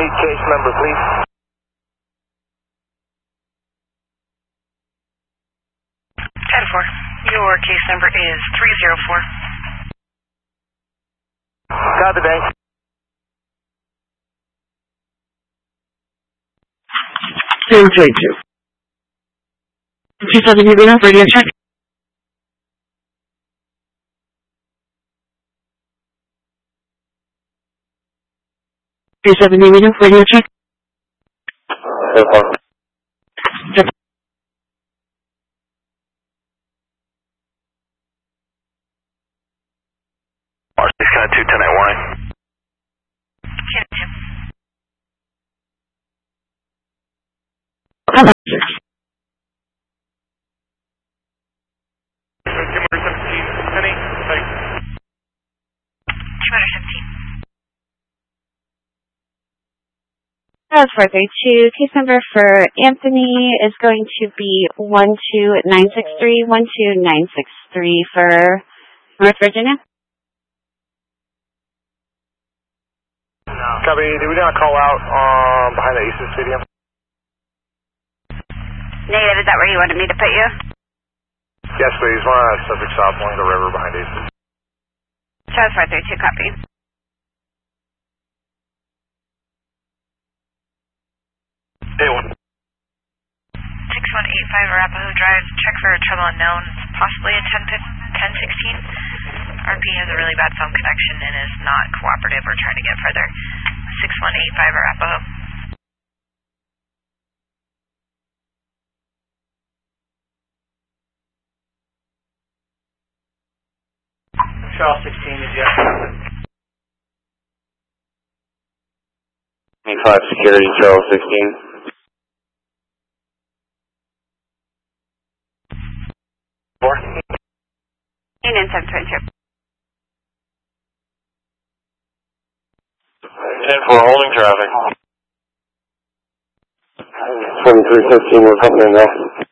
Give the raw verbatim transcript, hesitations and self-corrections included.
case number, please. ten four. Your case number is three zero four. Copy, bank. zero three two. two seven Huguenot, radio check. two seven Huguenot, radio check. ten four. six nine two, ten eight warning. Hello. That's four three two. Case number for Anthony is going to be one two nine six three, one two nine six three for North Virginia. Copy. Did we not call out um, behind the Aces Stadium? Negative. Is that where you wanted me to put you? Yes, please. One on subject stop along the river behind Aces. Charles four three two, copy. Day one. six one eight five Arapahoe Drive. Check for trouble unknown. Possibly a ten sixteen. R P has a really bad phone connection and is not cooperative. We're trying to get further. six one eight five Arapahoe. Charles sixteen is yes. five security, Charles sixteen. Four. Union seven twenty-two. ten four, holding traffic. twenty-three fifteen, we're coming in now.